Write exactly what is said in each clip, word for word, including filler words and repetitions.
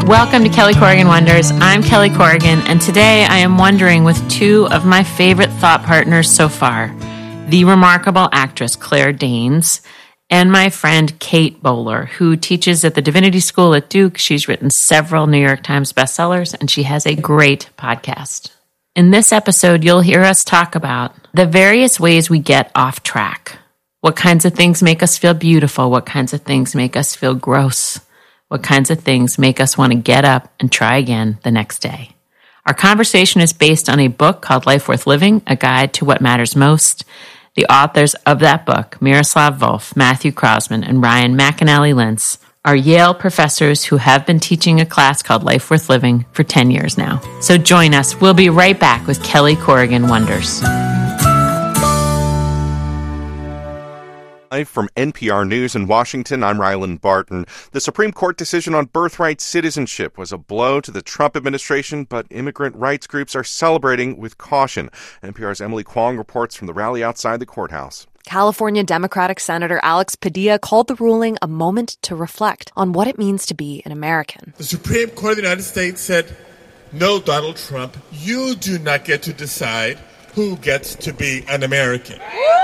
Welcome to Kelly Corrigan Wonders. I'm Kelly Corrigan, and today I am wondering with two of my favorite thought partners so far, the remarkable actress Claire Danes and my friend Kate Bowler, who teaches at the Divinity School at Duke. She's written several New York Times bestsellers, and she has a great podcast. In this episode, you'll hear us talk about the various ways we get off track. What kinds of things make us feel beautiful? What kinds of things make us feel gross? What kinds of things make us want to get up and try again the next day? Our conversation is based on a book called Life Worth Living, A Guide to What Matters Most. The authors of that book, Miroslav Volf, Matthew Krausman, and Ryan McAnally-Lentz, are Yale professors who have been teaching a class called Life Worth Living for ten years now. So join us. We'll be right back with Kelly Corrigan Wonders. Live from N P R News in Washington, I'm Rylan Barton. The Supreme Court decision on birthright citizenship was a blow to the Trump administration, but immigrant rights groups are celebrating with caution. N P R's Emily Kwong reports from the rally outside the courthouse. California Democratic Senator Alex Padilla called the ruling a moment to reflect on what it means to be an American. The Supreme Court of the United States said, no, Donald Trump, you do not get to decide who gets to be an American.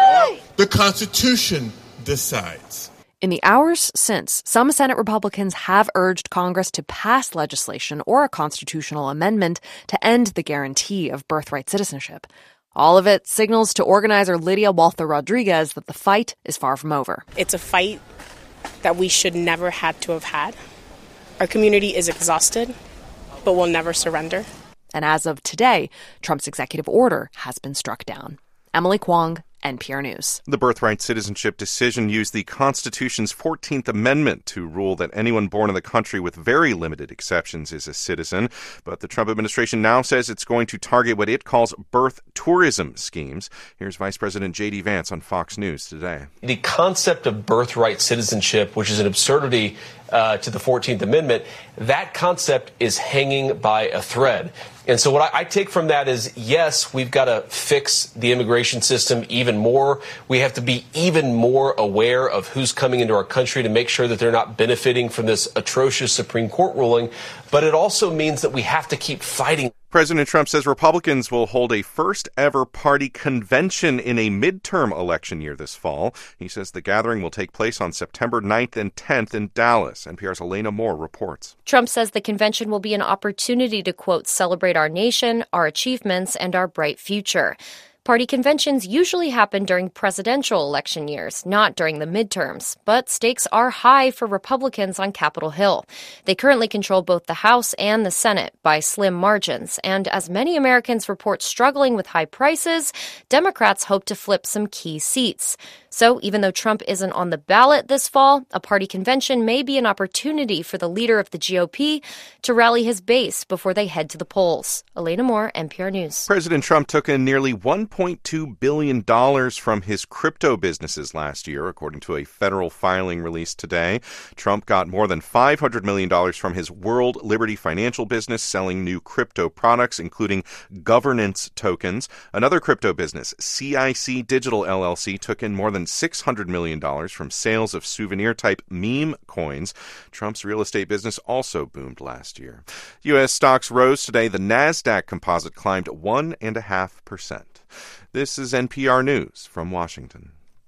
The Constitution decides. In the hours since, some Senate Republicans have urged Congress to pass legislation or a constitutional amendment to end the guarantee of birthright citizenship. All of it signals to organizer Lydia Walther Rodriguez that the fight is far from over. It's a fight that we should never had to have had. Our community is exhausted, but will never surrender. And as of today, Trump's executive order has been struck down. Emily Kwong, N P R News. The birthright citizenship decision used the Constitution's fourteenth Amendment to rule that anyone born in the country with very limited exceptions is a citizen. But the Trump administration now says it's going to target what it calls birth tourism schemes. Here's Vice President J D Vance on Fox News today. The concept of birthright citizenship, which is an absurdity uh, to the fourteenth Amendment, that concept is hanging by a thread. And so what I, I take from that is, yes, we've got to fix the immigration system even more. We have to be even more aware of who's coming into our country to make sure that they're not benefiting from this atrocious Supreme Court ruling. But it also means that we have to keep fighting. President Trump says Republicans will hold a first-ever party convention in a midterm election year this fall. He says the gathering will take place on September ninth and tenth in Dallas. N P R's Elena Moore reports. Trump says the convention will be an opportunity to, quote, celebrate our nation, our achievements, and our bright future. Party conventions usually happen during presidential election years, not during the midterms. But stakes are high for Republicans on Capitol Hill. They currently control both the House and the Senate by slim margins. And as many Americans report struggling with high prices, Democrats hope to flip some key seats. So even though Trump isn't on the ballot this fall, a party convention may be an opportunity for the leader of the G O P to rally his base before they head to the polls. Elena Moore, N P R News. President Trump took in nearly one point two billion dollars from his crypto businesses last year, according to a federal filing released today. Trump got more than five hundred million dollars from his World Liberty Financial business, selling new crypto products, including governance tokens. Another crypto business, C I C Digital L L C, took in more than six hundred million dollars from sales of souvenir-type meme coins. Trump's real estate business also boomed last year. U S stocks rose today. The NASDAQ composite climbed one point five percent. This is N P R News from Washington.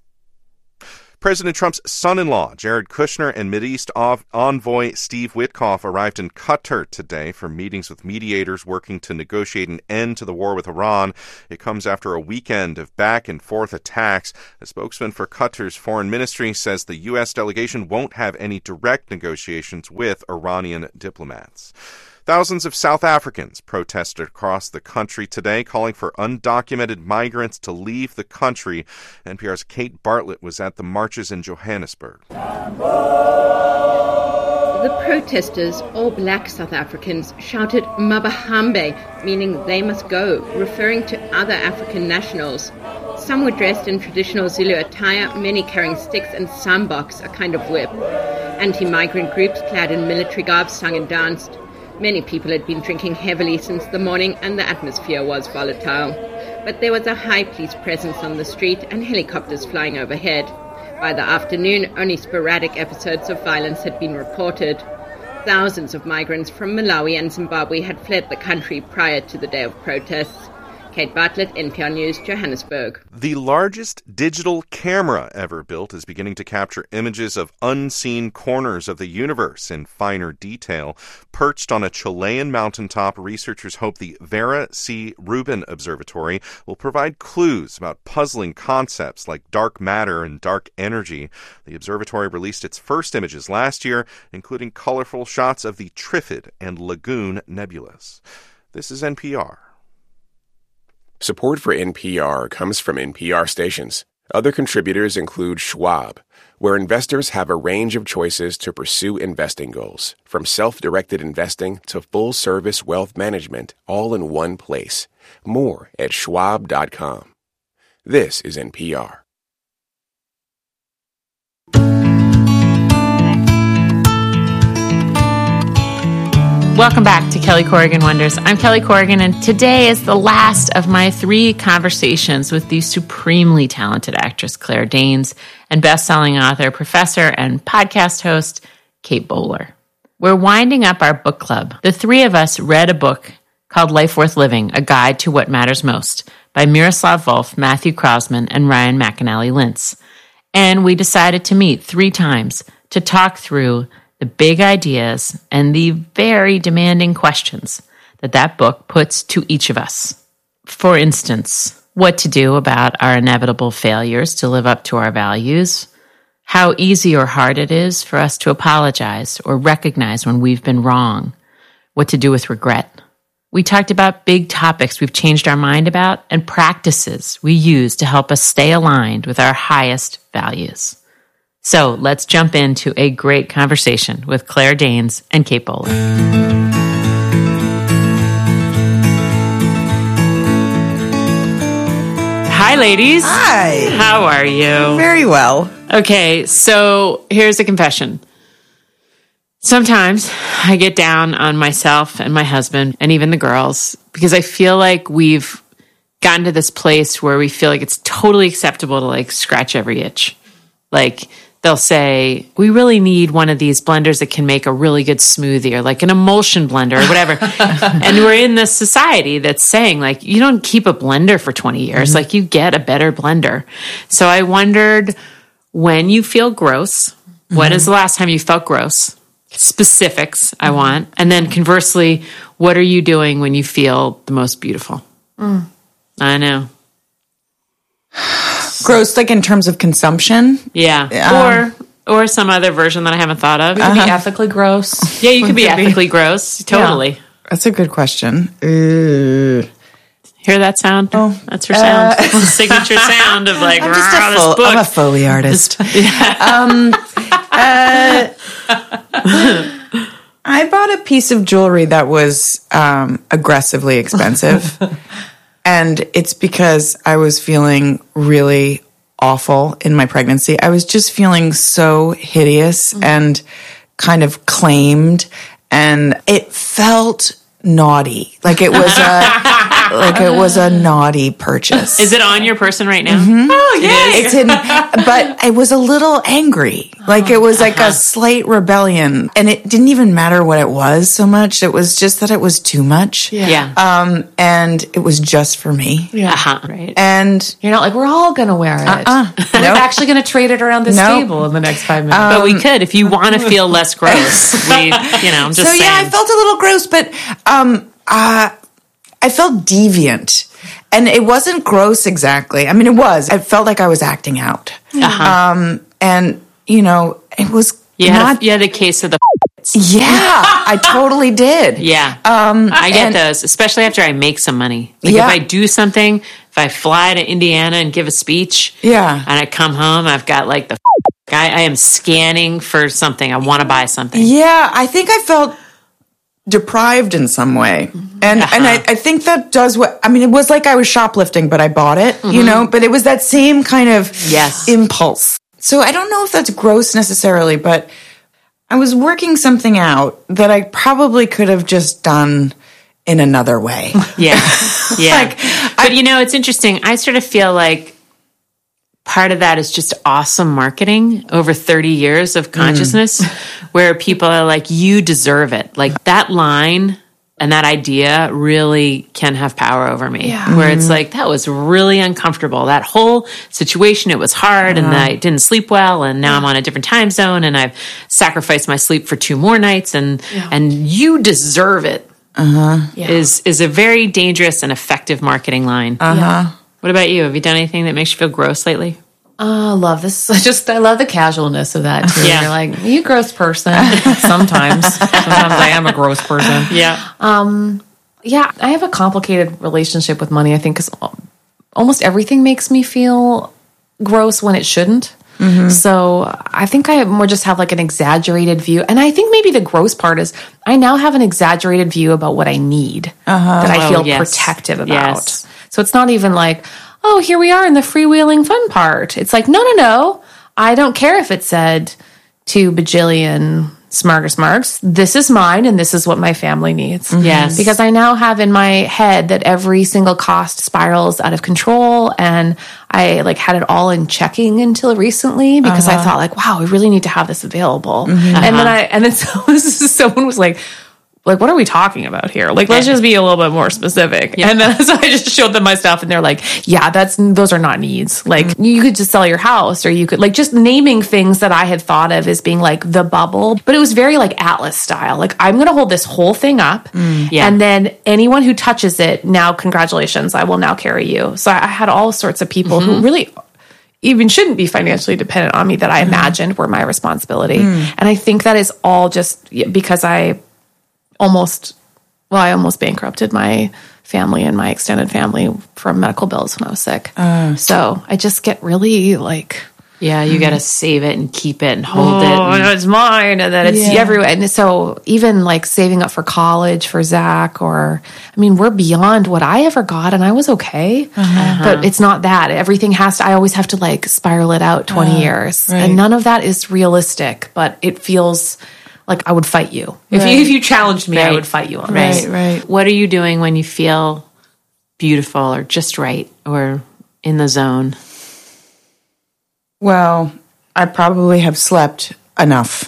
President Trump's son-in-law, Jared Kushner, and Mideast envoy Steve Witkoff arrived in Qatar today for meetings with mediators working to negotiate an end to the war with Iran. It comes after a weekend of back-and-forth attacks. A spokesman for Qatar's foreign ministry says the U S delegation won't have any direct negotiations with Iranian diplomats. Thousands of South Africans protested across the country today, calling for undocumented migrants to leave the country. N P R's Kate Bartlett was at the marches in Johannesburg. The protesters, all black South Africans, shouted Mabahambe, meaning they must go, referring to other African nationals. Some were dressed in traditional Zulu attire, many carrying sticks and sambok, a kind of whip. Anti-migrant groups clad in military garb sung and danced. Many people had been drinking heavily since the morning and the atmosphere was volatile. But there was a high police presence on the street and helicopters flying overhead. By the afternoon, only sporadic episodes of violence had been reported. Thousands of migrants from Malawi and Zimbabwe had fled the country prior to the day of protests. Kate Bartlett, N P R News, Johannesburg. The largest digital camera ever built is beginning to capture images of unseen corners of the universe in finer detail. Perched on a Chilean mountaintop, researchers hope the Vera C. Rubin Observatory will provide clues about puzzling concepts like dark matter and dark energy. The observatory released its first images last year, including colorful shots of the Trifid and Lagoon nebulas. This is N P R. Support for N P R comes from N P R stations. Other contributors include Schwab, where investors have a range of choices to pursue investing goals, from self-directed investing to full-service wealth management, all in one place. More at schwab dot com. This is N P R. Welcome back to Kelly Corrigan Wonders. I'm Kelly Corrigan, and today is the last of my three conversations with the supremely talented actress Claire Danes and best-selling author, professor, and podcast host Kate Bowler. We're winding up our book club. The three of us read a book called Life Worth Living, A Guide to What Matters Most by Miroslav Volf, Matthew Krausman, and Ryan McAnally Lintz. And we decided to meet three times to talk through the big ideas and the very demanding questions that that book puts to each of us. For instance, what to do about our inevitable failures to live up to our values, how easy or hard it is for us to apologize or recognize when we've been wrong, what to do with regret. We talked about big topics we've changed our mind about and practices we use to help us stay aligned with our highest values. So let's jump into a great conversation with Claire Danes and Kate Bowler. Hi, ladies. Hi. How are you? Very well. Okay, so here's a confession. Sometimes I get down on myself and my husband and even the girls because I feel like we've gotten to this place where we feel like it's totally acceptable to like scratch every itch. Like, they'll say, we really need one of these blenders that can make a really good smoothie, or like an emulsion blender or whatever. And we're in this society that's saying, like, you don't keep a blender for twenty years. Mm-hmm. Like, you get a better blender. So I wondered, when you feel gross, mm-hmm. when is the last time you felt gross? Specifics I want. And then conversely, what are you doing when you feel the most beautiful? Mm. I know. Gross, like in terms of consumption? Yeah. Um, or or some other version that I haven't thought of. We could uh-huh. be ethically gross. Yeah, you could be ethically gross. Totally. Yeah. That's a good question. Uh, Hear that sound? Oh, that's her sound. Uh, the signature sound of like, I'm, just a this fo- book. I'm a Foley artist. um, uh, I bought a piece of jewelry that was um, aggressively expensive. And it's because I was feeling really awful in my pregnancy. I was just feeling so hideous mm-hmm. and kind of claimed, and it felt naughty. Like it was a like it was a naughty purchase. Is it on your person right now? Mm-hmm. Oh yeah, it it's in. But I was a little angry. Like it was like uh-huh. a slight rebellion, and it didn't even matter what it was so much. It was just that it was too much. Yeah. yeah. Um, and it was just for me. Yeah. Uh-huh. Right. And you're not like, we're all gonna wear it. Uh-uh. We're nope. actually gonna trade it around this nope. table in the next five minutes. Um, but we could, if you want to feel less gross. we, you know, I'm just so saying. yeah, I felt a little gross, but um, uh, I felt deviant. And it wasn't gross exactly. I mean, it was. I felt like I was acting out. Uh-huh. Um, and, you know, it was you not... Had a, you had a case of the... Yeah, I totally did. Yeah. Um, I get and, those, especially after I make some money. Like yeah. if I do something, if I fly to Indiana and give a speech, yeah, and I come home, I've got like the... I, I am scanning for something. I want to buy something. Yeah, I think I felt deprived in some way. And uh-huh. and I, I think that does what, I mean, it was like I was shoplifting, but I bought it, mm-hmm. you know, but it was that same kind of yes. impulse. So I don't know if that's gross necessarily, but I was working something out that I probably could have just done in another way. Yeah. Yeah. like, but I, you know, it's interesting. I sort of feel like part of that is just awesome marketing over thirty years of consciousness mm. where people are like, you deserve it. Like that line and that idea really can have power over me. Yeah. Where it's like, that was really uncomfortable. That whole situation, it was hard uh-huh. and I didn't sleep well and now yeah. I'm on a different time zone and I've sacrificed my sleep for two more nights and yeah. and you deserve it. Uh-huh. Yeah. Is is a very dangerous and effective marketing line. Uh-huh. Yeah. What about you? Have you done anything that makes you feel gross lately? Oh, I love this. I just, I love the casualness of that too. Yeah. You're like, you gross person. Sometimes. Sometimes I am a gross person. Yeah. Um, yeah, I have a complicated relationship with money, I think, because almost everything makes me feel gross when it shouldn't. Mm-hmm. So I think I more just have like an exaggerated view. And I think maybe the gross part is I now have an exaggerated view about what I need uh-huh. that I feel oh, yes. protective about. Yes. So it's not even like, oh, here we are in the freewheeling fun part. It's like, no, no, no. I don't care if it said two bajillion smarter smarts. This is mine and this is what my family needs. Mm-hmm. Yes. Because I now have in my head that every single cost spirals out of control and I like had it all in checking until recently because uh-huh. I thought like, wow, we really need to have this available. Mm-hmm. And uh-huh. then I, and then so, someone was like, like, what are we talking about here? Like, let's just be a little bit more specific. Yeah. And then so I just showed them my stuff and they're like, yeah, that's, those are not needs. Like mm-hmm. you could just sell your house or you could like just naming things that I had thought of as being like the bubble, but it was very like Atlas style. Like I'm going to hold this whole thing up mm, yeah. and then anyone who touches it now, congratulations, I will now carry you. So I had all sorts of people mm-hmm. who really even shouldn't be financially dependent on me that I mm-hmm. imagined were my responsibility. Mm. And I think that is all just because I, Almost, well, I almost bankrupted my family and my extended family from medical bills when I was sick. Uh, so I just get really like... Yeah, you mm. got to save it and keep it and hold oh, it. And, and it's mine and then it's yeah. everywhere. And so even like saving up for college for Zach or... I mean, we're beyond what I ever got and I was okay. Uh-huh. But it's not that. Everything has to... I always have to like spiral it out twenty uh, years. Right. And none of that is realistic, but it feels... Like I would fight you. If right. you if you challenged me, right. I would fight you on right, this. Right, right. What are you doing when you feel beautiful or just right or in the zone? Well, I probably have slept enough.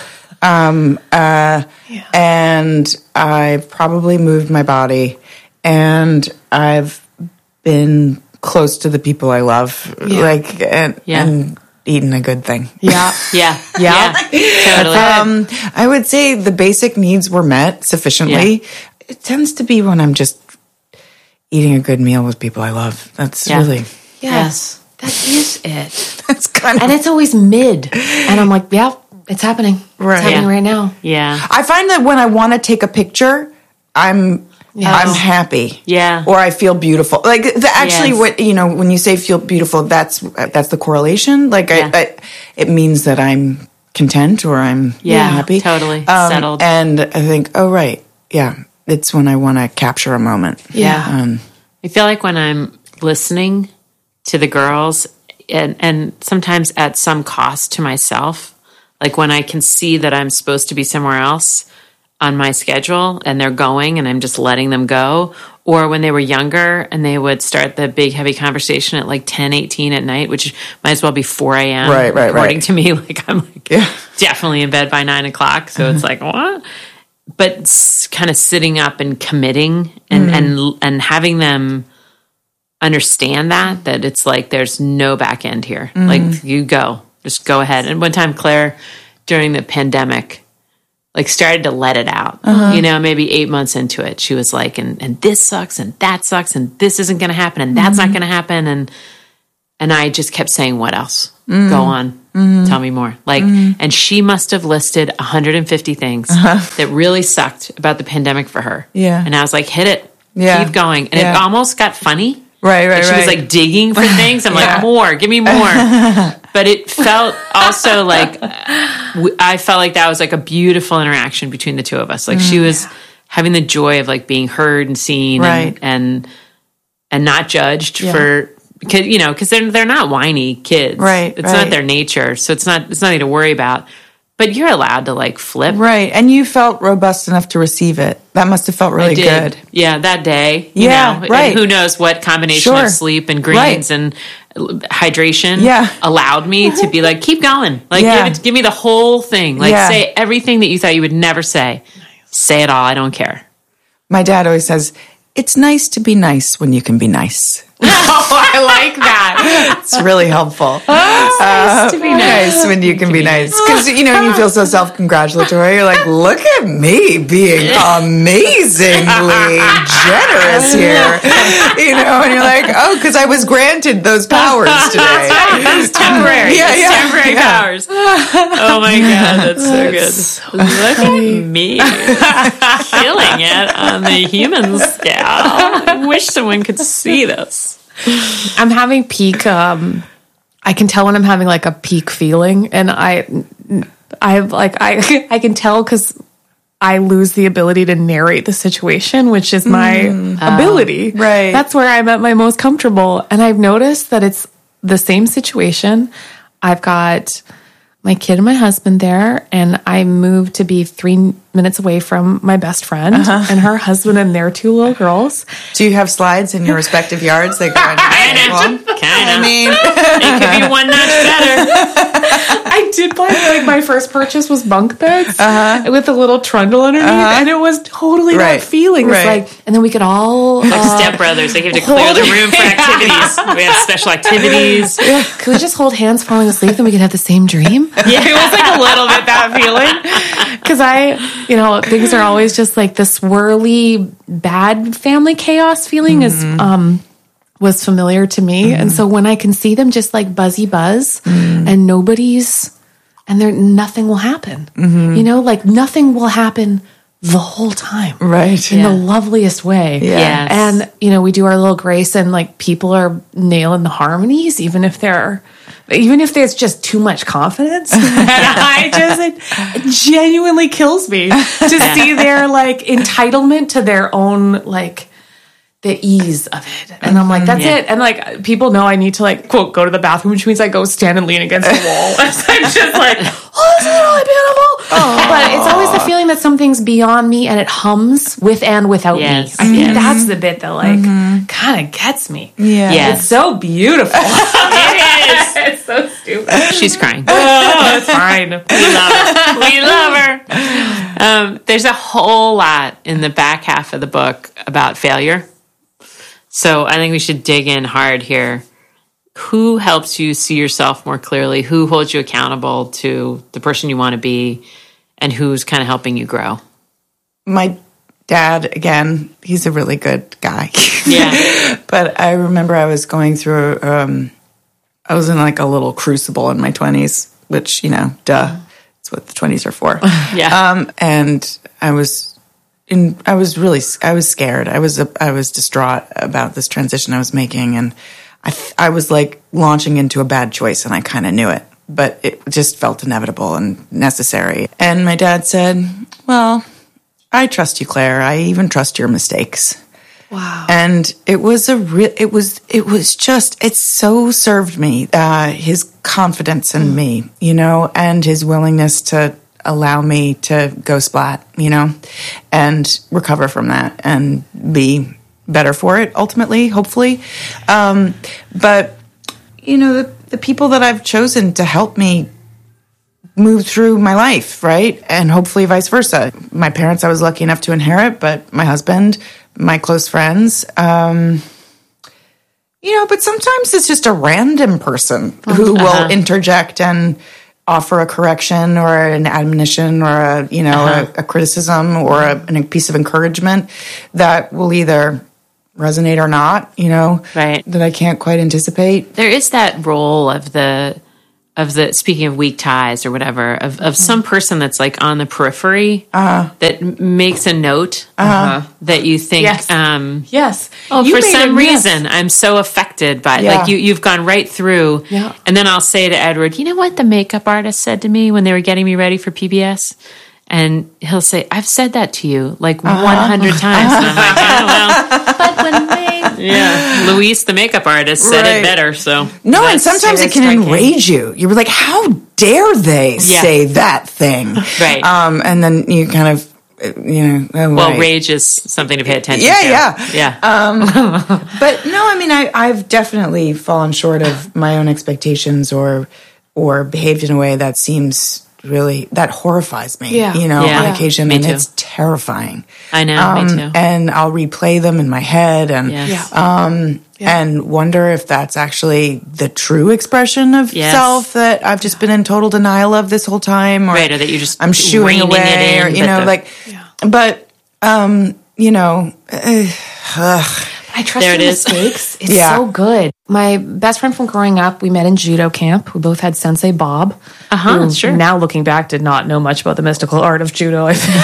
um, uh, yeah. And I've probably moved my body and I've been close to the people I love. Yeah. Like, and, yeah. and eaten a good thing. Yeah. Yeah. Yeah. yeah. Totally. Um, I would say the basic needs were met sufficiently. Yeah. It tends to be when I'm just eating a good meal with people I love. That's yeah. really... Yes. yes. That is it. That's kind of... And it's always mid. And I'm like, yeah, it's happening. Right. It's happening yeah. right now. Yeah. I find that when I want to take a picture, I'm... Yes. I'm happy. Yeah. Or I feel beautiful. Like the, actually yes. what, you know, when you say feel beautiful, that's that's the correlation. Like yeah. I, I, it means that I'm content or I'm yeah, happy. Totally. Um, Settled. And I think, oh right. Yeah. It's when I want to capture a moment. Yeah. Um, I feel like when I'm listening to the girls and and sometimes at some cost to myself, like when I can see that I'm supposed to be somewhere else on my schedule and they're going and I'm just letting them go, or when they were younger and they would start the big heavy conversation at like ten, eighteen at night, which might as well be four a.m. Right, right, according right. to me. Like I'm like yeah. definitely in bed by nine o'clock. So it's like, what? But s- kind of sitting up and committing and, mm. and, and having them understand that, that it's like, there's no back end here. Mm. Like you go, just go ahead. And one time Claire during the pandemic, like started to let it out, uh-huh. you know, maybe eight months into it, she was like, and, and this sucks and that sucks and this isn't going to happen and that's mm-hmm. not going to happen. And, and I just kept saying, what else? Mm-hmm. Go on. Mm-hmm. Tell me more. Like, mm-hmm. and she must have listed one hundred fifty things uh-huh. that really sucked about the pandemic for her. Yeah. And I was like, hit it. Yeah. Keep going. And yeah. it almost got funny. Right, right, like she right. was like digging for things. I'm yeah. like, more, give me more. But it felt also like, I felt like that was like a beautiful interaction between the two of us. Like mm, she was yeah. having the joy of like being heard and seen right. and, and, and not judged yeah. for, because, you know, because they're, they're not whiny kids. Right. It's right. not their nature. So it's not, it's nothing to worry about. But you're allowed to like flip. Right. And you felt robust enough to receive it. That must have felt really I did. good. Yeah, that day. You Yeah, know, right. And who knows what combination Sure. of sleep and greens Right. and hydration Yeah. allowed me to be like, keep going. Like, Yeah. give, it, give me the whole thing. Like, Yeah. say everything that you thought you would never say. Say it all. I don't care. My dad always says, it's nice to be nice when you can be nice. Oh, I like that. It's really helpful. It's nice to be nice. when you can be nice. Because, you know, you feel so self-congratulatory. You're like, look at me being amazingly generous here. You know, and you're like, oh, because I was granted those powers today. It's temporary. Yeah, It's yeah, temporary yeah. powers. Oh my God, that's so good. Look at me killing it on the human scale. I wish someone could see this. I'm having peak. Um, I can tell when I'm having like a peak feeling, and I, I like I I can tell because I lose the ability to narrate the situation, which is my Mm. ability. Oh, right. That's where I'm at my most comfortable, and I've noticed that it's the same situation. I've got my kid and my husband there, and I moved to be three minutes away from my best friend Uh-huh. and her husband and their two little girls. Do you have slides in your respective yards? They go on Kind of. Kind of. I mean, It could be one notch better. I did buy, like, my first purchase was bunk beds uh-huh. with a little trundle underneath, uh-huh. and it was totally right. that feeling. It's right. like, and then we could all Like uh, Step Brothers, they have to clear the room for activities. We have special activities. Yeah. Could we just hold hands falling asleep, then we could have the same dream? Yeah, it was like a little bit that feeling. Because I, you know, things are always just like this swirly, bad family chaos feeling mm-hmm. is um was familiar to me, mm-hmm. and so when I can see them just like buzzy buzz, mm-hmm. and nobody's, and there nothing will happen. Mm-hmm. You know, like nothing will happen the whole time, right? In yeah. the loveliest way. Yeah. Yes. And you know, we do our little grace, and like people are nailing the harmonies, even if they're. Even if there's just too much confidence, I just it, it genuinely kills me to see their like entitlement to their own like the ease of it, and I'm like, that's yeah. it. And like people know I need to like quote go to the bathroom, which means I go stand and lean against the wall. I'm just like, oh, this is really beautiful. Oh. But it's always the feeling that something's beyond me, and it hums with and without yes. me. I think yes. that's the bit that like mm-hmm. kind of gets me. Yeah, yes. It's so beautiful. It is. It's so stupid. She's crying. Oh, it's fine. We love her. We love her. Um, there's a whole lot in the back half of the book about failure. So I think we should dig in hard here. Who helps you see yourself more clearly? Who holds you accountable to the person you want to be? And who's kind of helping you grow? My dad, again, he's a really good guy. Yeah. But I remember I was going through, um, I was in like a little crucible in my twenties, which, you know, duh, it's what the twenties are for. Yeah. Um, and I was in, I was really, I was scared. I was, I was distraught about this transition I was making. And I, I was like launching into a bad choice, and I kind of knew it, but it just felt inevitable and necessary. And my dad said, well, I trust you, Claire. I even trust your mistakes. Wow. And it was a real, it was, it was just, it so served me, uh, his confidence in mm. me, you know, and his willingness to allow me to go splat, you know, and recover from that and be better for it ultimately, hopefully. Um, but, you know, the, the people that I've chosen to help me move through my life, right? And hopefully vice versa. My parents I was lucky enough to inherit, but my husband, my close friends, um, you know, but sometimes it's just a random person who uh-huh. will interject and offer a correction or an admonition or a, you know, uh-huh. a, a criticism or a, a piece of encouragement that will either resonate or not, you know, right. that I can't quite anticipate. There is that role of the, of the, speaking of weak ties or whatever, of, of some person that's like on the periphery uh-huh. that m- makes a note uh-huh. that you think, yes, um, yes. oh, you for some it, reason, yes. I'm so affected by it. Yeah. Like you, you've gone right through. Yeah. And then I'll say to Edward, you know what the makeup artist said to me when they were getting me ready for P B S? And he'll say, I've said that to you like uh-huh. one hundred times. And I'm like, oh, well. But when they... Yeah. Luis, the makeup artist, said right. it better, so... No, and sometimes it can striking. enrage you. You're like, how dare they yeah. say that thing? Right. Um, and then you kind of, you know... Oh, well, right. rage is something to pay attention yeah, to. Yeah, yeah. Um, but no, I mean, I, I've definitely fallen short of my own expectations or or behaved in a way that seems... really that horrifies me yeah. you know yeah. on occasion me and too. It's terrifying. I know um, me too. And I'll replay them in my head and yes. um yeah. and wonder if that's actually the true expression of yes. self that I've just been in total denial of this whole time, or, right, or that you just I'm shooing away, or you know the, like yeah. but um you know uh, ugh. I trust your mistakes. It's yeah. so good. My best friend from growing up, we met in judo camp. We both had Sensei Bob. Uh-huh, who, sure. Now looking back, did not know much about the mystical art of judo, I think.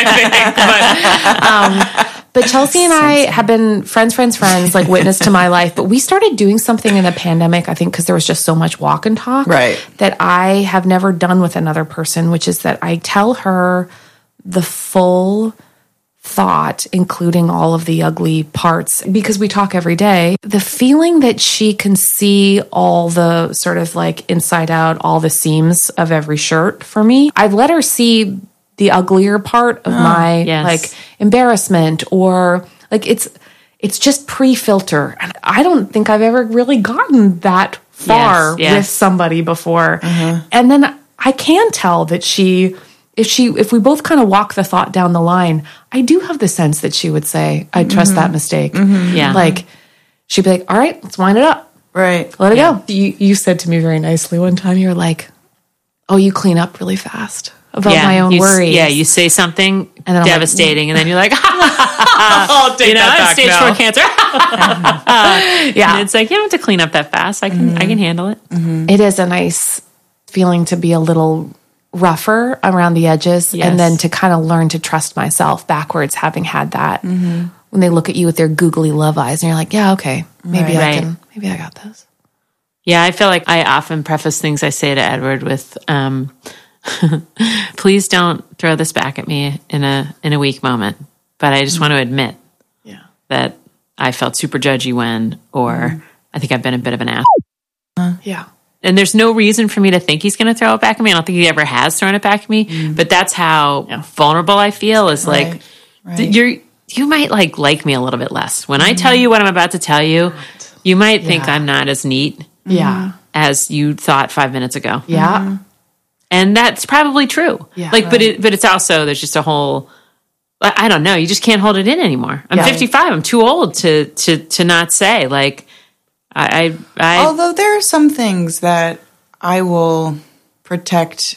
but, um, but Chelsea and I have been friends, friends, friends, like witness to my life. But we started doing something in the pandemic, I think, because there was just so much walk and talk right. that I have never done with another person, which is that I tell her the full thought, including all of the ugly parts, because we talk every day. The feeling that she can see all the sort of like inside out, all the seams of every shirt for me. I've let her see the uglier part of oh, my yes. like embarrassment, or like it's it's just pre-filter. And I don't think I've ever really gotten that far yes, yes. with somebody before. Mm-hmm. And then I can tell that she If she, if we both kind of walk the thought down the line, I do have the sense that she would say, "I trust mm-hmm. that mistake." Mm-hmm. Yeah, like she'd be like, "All right, let's wind it up. Right, let it yeah. go." You, you said to me very nicely one time, "You're like, oh, you clean up really fast about yeah, my own you, worries." Yeah, you say something and then devastating, like, and then you're like, "Oh, take you know, that I have back stage now. four cancer." Yeah, and it's like you don't have to clean up that fast. I can, mm-hmm. I can handle it. Mm-hmm. It is a nice feeling to be a little rougher around the edges, yes. and then to kind of learn to trust myself backwards, having had that. Mm-hmm. When they look at you with their googly love eyes, and you're like, "Yeah, okay, maybe right. I Right. can, maybe I got this." Yeah, I feel like I often preface things I say to Edward with, um, "Please don't throw this back at me in a in a weak moment." But I just mm-hmm. want to admit, yeah, that I felt super judgy when, or mm-hmm. I think I've been a bit of an ass. Uh, yeah. And there's no reason for me to think he's going to throw it back at me. I don't think he ever has thrown it back at me. Mm. But that's how yeah. vulnerable I feel. Is like right. Right. th- you're you might like like me a little bit less when mm. I tell you what I'm about to tell you. You might yeah. think I'm not as neat, yeah, as you thought five minutes ago. Yeah, mm-hmm. and that's probably true. Yeah, like, right. but it but it's also there's just a whole. I don't know. You just can't hold it in anymore. I'm yeah. fifty-five. I'm too old to to to not say like I I. I Although there are some things that I will protect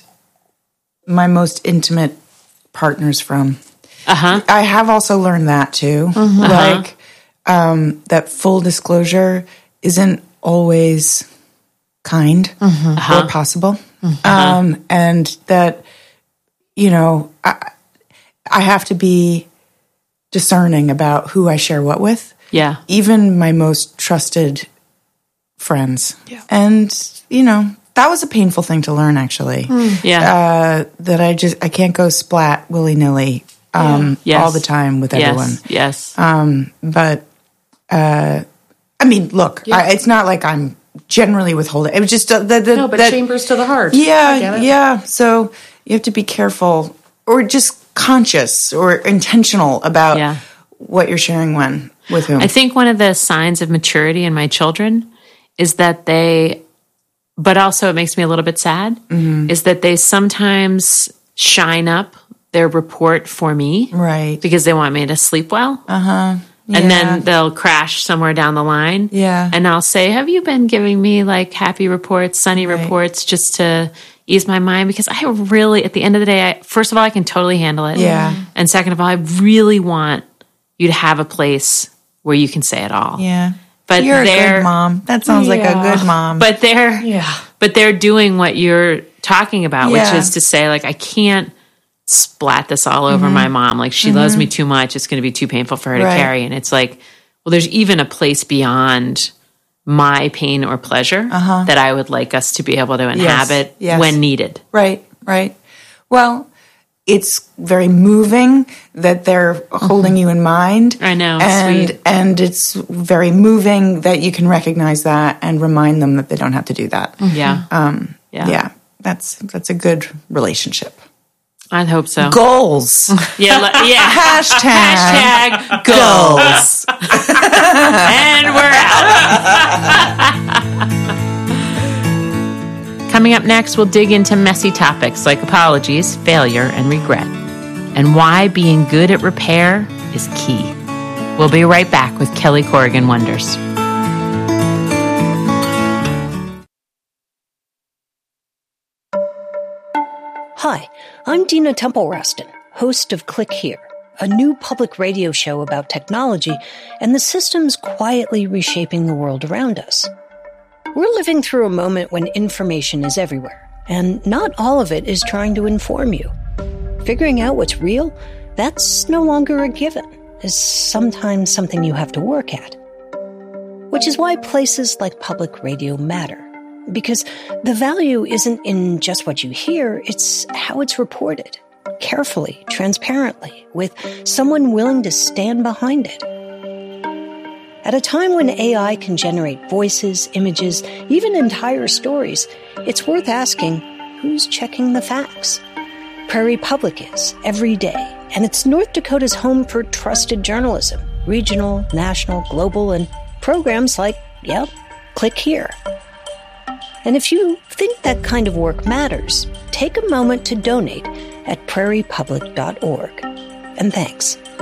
my most intimate partners from. Uh-huh. I have also learned that too. Mm-hmm. Like um, that full disclosure isn't always kind mm-hmm. uh-huh. or possible. Mm-hmm. Um, and that, you know, I, I have to be discerning about who I share what with. Yeah. Even my most trusted friends. Yeah. And, you know, that was a painful thing to learn, actually. Mm. Yeah. Uh, that I just, I can't go splat willy-nilly um, yeah. yes. all the time with yes. everyone. Yes. Um, but, uh, I mean, look, yeah. I, it's not like I'm generally withholding. It was just uh, the, the, no, but that, chambers to the heart. Yeah, yeah. So you have to be careful, or just conscious or intentional about yeah. what you're sharing when, with whom. I think one of the signs of maturity in my children is that they, but also it makes me a little bit sad, mm-hmm. is that they sometimes shine up their report for me. Right. Because they want me to sleep well. Uh-huh. Yeah. And then they'll crash somewhere down the line. Yeah. And I'll say, have you been giving me like happy reports, sunny right. reports, just to ease my mind? Because I really, at the end of the day, I, first of all, I can totally handle it. Yeah. And second of all, I really want you to have a place where you can say it all. Yeah. But you're a they're, good mom. That sounds yeah. like a good mom. But they're, yeah. but they're doing what you're talking about, yeah. which is to say, like, I can't splat this all over mm-hmm. my mom. Like, she mm-hmm. loves me too much. It's going to be too painful for her right. to carry. And it's like, well, there's even a place beyond my pain or pleasure uh-huh. that I would like us to be able to inhabit yes. Yes. when needed. Right, right. Well, it's very moving that they're mm-hmm. holding you in mind. I know, and sweet. and it's very moving that you can recognize that and remind them that they don't have to do that. Mm-hmm. Yeah, um, yeah, yeah. That's that's a good relationship. I'd hope so. Goals. Yeah, yeah. Hashtag, Hashtag goals. And we're out. Coming up next, we'll dig into messy topics like apologies, failure, and regret, and why being good at repair is key. We'll be right back with Kelly Corrigan Wonders. Hi, I'm Dina Temple-Raston, host of Click Here, a new public radio show about technology and the systems quietly reshaping the world around us. We're living through a moment when information is everywhere, and not all of it is trying to inform you. Figuring out what's real, that's no longer a given, is sometimes something you have to work at. Which is why places like public radio matter. Because the value isn't in just what you hear, it's how it's reported. Carefully, transparently, with someone willing to stand behind it. At a time when A I can generate voices, images, even entire stories, it's worth asking, who's checking the facts? Prairie Public is, every day, and it's North Dakota's home for trusted journalism, regional, national, global, and programs like, yep, Click Here. And if you think that kind of work matters, take a moment to donate at prairie public dot org. And thanks.